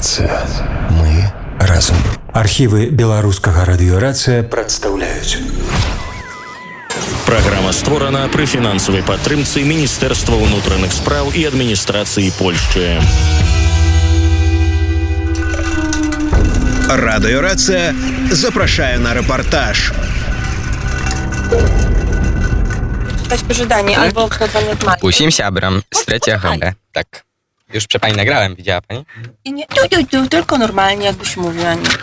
Радыёрацыя. Мы разам. Архівы беларускага радыёрацыя прадстаўляюць. Праграма створана пры фінансавай падтрымцы Міністэрства ўнутраных спраў і адміністрацыі Польшчы. Радыёрацыя запрашае на рэпартаж. Усім сябрам z 3. Tak. Już przy pani nagrałem, widziała pani? Nie, tylko normalnie, jakbyś mówiła. Nie.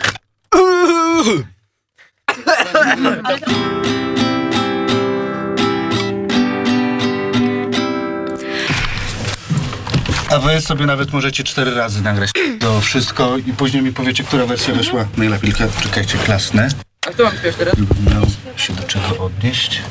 A wy sobie nawet możecie 4 razy nagrać to wszystko i później mi powiecie, która wersja weszła najlepiej. Czekajcie, klasne. A kto mam śpiewać teraz? Miał się do czego odnieść.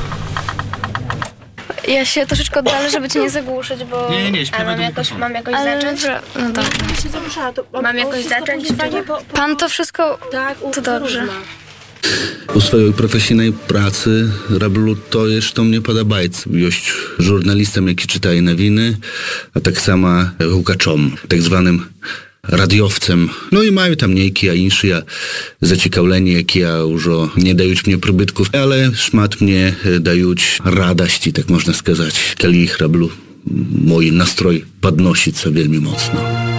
Ja się troszeczkę oddalę, żeby cię nie zagłuszyć, bo... Nie, śpiewaj do mikrofonu. Mam jakoś zacząć? No dobra. Mam jakoś zacząć? Pan to wszystko... To dobrze. У своєї професійної праці роблю те, що мені подобається. Є журналістом, який читає новини, а так само гукачом, так званим radiowcem. No i mają tam niektóre inne zaciekawienia, jakie już nie dają mnie przybytków, ale szmat mnie dają radości, tak można сказать, kiedy ich robię. Mój nastrój podnosi się bardzo mocno.